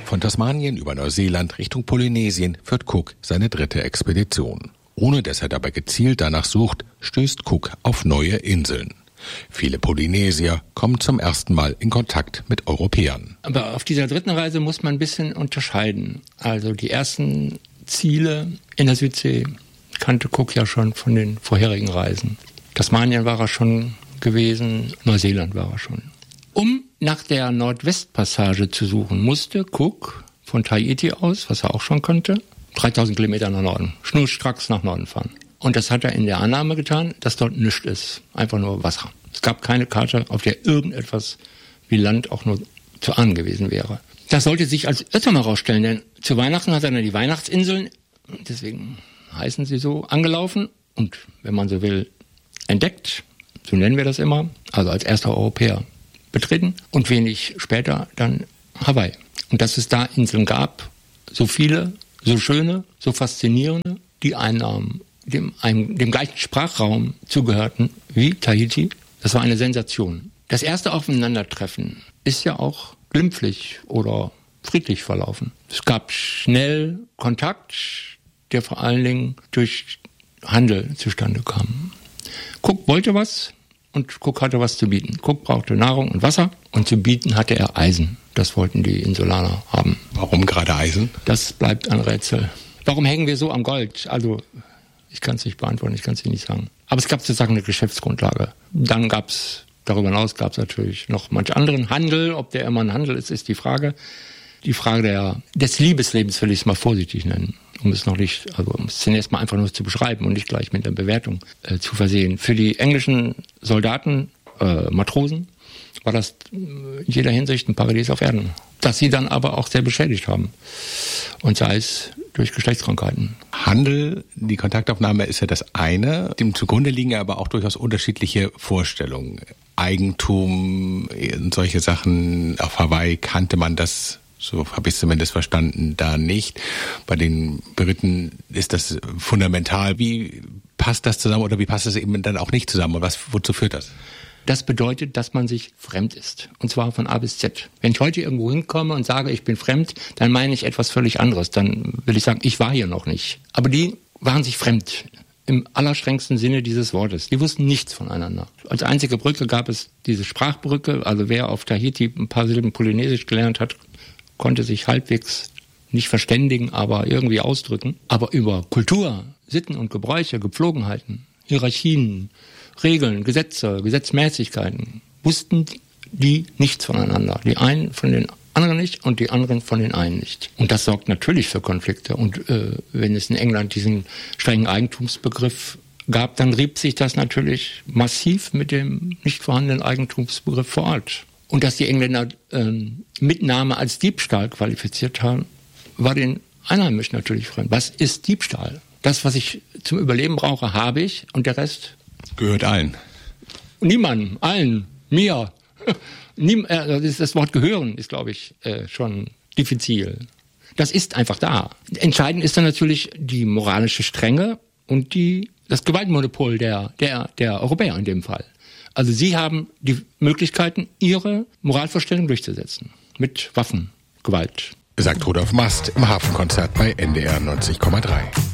Von Tasmanien über Neuseeland Richtung Polynesien führt Cook seine dritte Expedition. Ohne dass er dabei gezielt danach sucht, stößt Cook auf neue Inseln. Viele Polynesier kommen zum ersten Mal in Kontakt mit Europäern. Aber auf dieser dritten Reise muss man ein bisschen unterscheiden. Also die ersten Ziele in der Südsee kannte Cook ja schon von den vorherigen Reisen. Tasmanien war er schon gewesen, Neuseeland war er schon. Um nach der Nordwestpassage zu suchen, musste Cook von Tahiti aus, was er auch schon konnte, 3000 Kilometer nach Norden, schnurstracks nach Norden fahren. Und das hat er in der Annahme getan, dass dort nichts ist, einfach nur Wasser. Es gab keine Karte, auf der irgendetwas wie Land auch nur zu ahnen gewesen wäre. Das sollte sich als Irrtum herausstellen, denn zu Weihnachten hat er dann die Weihnachtsinseln, deswegen heißen sie so, angelaufen und, wenn man so will, entdeckt, so nennen wir das immer, also als erster Europäer betreten und wenig später dann Hawaii. Und dass es da Inseln gab, so viele, so schöne, so faszinierende, die einem gleichen Sprachraum zugehörten wie Tahiti, das war eine Sensation. Das erste Aufeinandertreffen ist ja auch glimpflich oder friedlich verlaufen. Es gab schnell Kontakt, der vor allen Dingen durch Handel zustande kam. Cook wollte was und Cook hatte was zu bieten. Cook brauchte Nahrung und Wasser und zu bieten hatte er Eisen. Das wollten die Insulaner haben. Warum gerade Eisen? Das bleibt ein Rätsel. Warum hängen wir so am Gold? Also, ich kann es nicht beantworten, ich kann es Ihnen nicht sagen. Aber es gab sozusagen eine Geschäftsgrundlage. Dann darüber hinaus gab es natürlich noch manch anderen Handel. Ob der immer ein Handel ist die Frage. Die Frage des Liebeslebens will ich es mal vorsichtig nennen. Um es zunächst mal einfach nur zu beschreiben und nicht gleich mit einer Bewertung zu versehen. Für die englischen Soldaten, Matrosen, war das in jeder Hinsicht ein Paradies auf Erden. Das sie dann aber auch sehr beschädigt haben. Und sei es durch Geschlechtskrankheiten. Handel, die Kontaktaufnahme ist ja das eine. Dem zugrunde liegen ja aber auch durchaus unterschiedliche Vorstellungen. Eigentum, solche Sachen. Auf Hawaii kannte man das, so habe ich es zumindest verstanden, da nicht. Bei den Briten ist das fundamental. Wie passt das zusammen oder wie passt das eben dann auch nicht zusammen? Und wozu führt das? Das bedeutet, dass man sich fremd ist. Und zwar von A bis Z. Wenn ich heute irgendwo hinkomme und sage, ich bin fremd, dann meine ich etwas völlig anderes. Dann will ich sagen, ich war hier noch nicht. Aber die waren sich fremd. Im allerstrengsten Sinne dieses Wortes. Die wussten nichts voneinander. Als einzige Brücke gab es diese Sprachbrücke. Also wer auf Tahiti ein paar Silben Polynesisch gelernt hat, konnte sich halbwegs nicht verständigen, aber irgendwie ausdrücken. Aber über Kultur, Sitten und Gebräuche, Gepflogenheiten, Hierarchien, Regeln, Gesetze, Gesetzmäßigkeiten, wussten die nichts voneinander. Die einen von den anderen nicht und die anderen von den einen nicht. Und das sorgt natürlich für Konflikte. Und wenn es in England diesen strengen Eigentumsbegriff gab, dann rieb sich das natürlich massiv mit dem nicht vorhandenen Eigentumsbegriff vor Ort. Und dass die Engländer Mitnahme als Diebstahl qualifiziert haben, war den Einheimischen natürlich fremd. Was ist Diebstahl? Das, was ich zum Überleben brauche, habe ich und der Rest gehört allen. Niemandem, allen, mir. Das Wort gehören ist, glaube ich, schon diffizil. Das ist einfach da. Entscheidend ist dann natürlich die moralische Strenge und das Gewaltmonopol der Europäer in dem Fall. Also sie haben die Möglichkeiten, ihre Moralvorstellung durchzusetzen. Mit Waffen, Gewalt. Sagt Rudolf Mast im Hafenkonzert bei NDR 90,3.